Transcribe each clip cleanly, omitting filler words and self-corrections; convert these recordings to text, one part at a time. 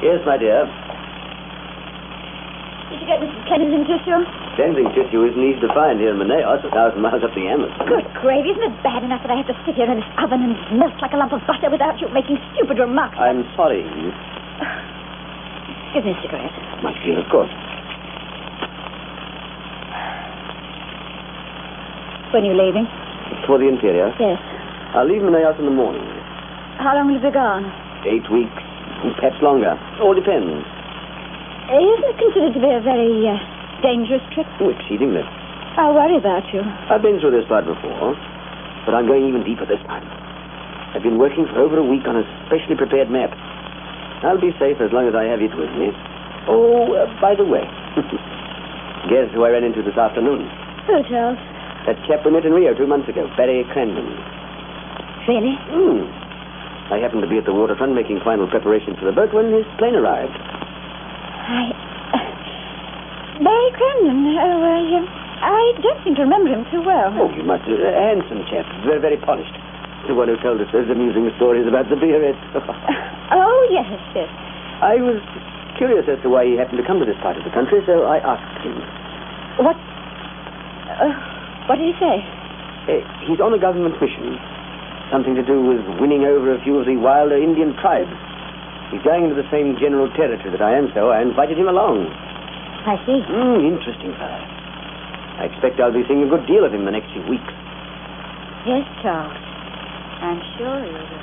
Yes, my dear. Did you get Mrs. Cleansing tissue? Cleansing tissue isn't easy to find here in Manaos, 1,000 miles up the Amazon. Good gravy, isn't it bad enough that I have to sit here in this oven and melt like a lump of butter without you making stupid remarks? I'm sorry. Give me a cigarette. Yes, of course. When are you leaving? For the interior? Yes. I'll leave Manaos in the morning. How long will you be gone? 8 weeks, perhaps longer. All depends. Isn't it considered to be a very dangerous trip? Oh, exceedingly. I worry about you. I've been through this part before, but I'm going even deeper this time. I've been working for over a week on a specially prepared map. I'll be safe as long as I have it with me. Oh, by the way, guess who I ran into this afternoon? Who, Charles? That chap we met in Rio 2 months ago, Barry Crandon. Really? I happened to be at the waterfront making final preparations for the boat when his plane arrived. Barry Crandon. I don't seem to remember him too well. Oh, you must. A handsome chap. Very, very polished. The one who told us those amusing stories about the beerette. Oh, yes. I was curious as to why he happened to come to this part of the country, so I asked him. What did he say? He's on a government mission. Something to do with winning over a few of the wilder Indian tribes. He's going into the same general territory that I am, so I invited him along. I see. Interesting fellow. I expect I'll be seeing a good deal of him in the next few weeks. Yes, Charles. I'm sure you will.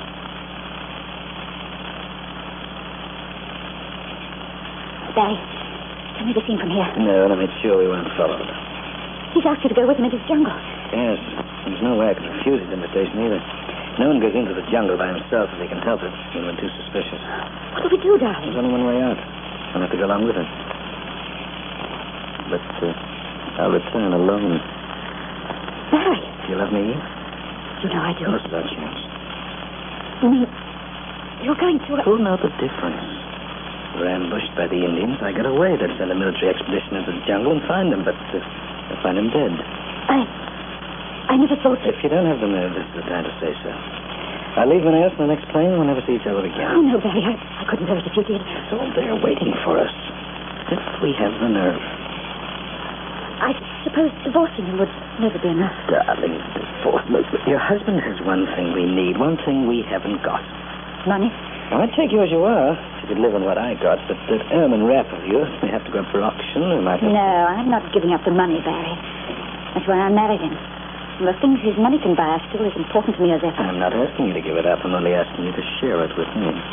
Barry, can we be seen from here? No, and I made sure we weren't followed. He's asked you to go with him into his jungle. Yes. There's no way I can refuse his invitation either. No one goes into the jungle by himself if he can help it, when we're too suspicious. What do we do, darling? There's only one way out. I'll have to go along with him. But I'll return alone. Barry. Do you love me? You know I do. What's that chance? You mean you're going to... Who'll know the difference? We're ambushed by the Indians. I get away. They'd send a military expedition into the jungle and find them, but they'll find him dead. I never thought that... If you don't have the nerve, this is the time to say so. I'll leave Manaos in the next plane. We'll never see each other again. Oh, no, Barry. I couldn't do it if you did. It's all there waiting for us. If we have the nerve. I suppose divorcing him would never be enough. Darling, divorce. Look, your husband has one thing we need, one thing we haven't got. Money? Well, I'd take you as you are, if you could live on what I got. But that ermine wrap of yours may have to go up for auction. Or might have... No, I'm not giving up the money, Barry. That's why I married him. And the things his money can buy are still as important to me as ever. I'm not asking you to give it up. I'm only asking you to share it with me.